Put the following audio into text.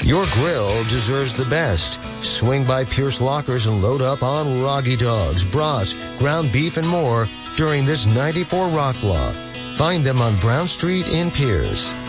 Your grill deserves the best. Swing by Pierce Lockers and load up on Roggy Dogs, brats, ground beef, and more during this 94 Rock Block. Find them on Brown Street in Pierce.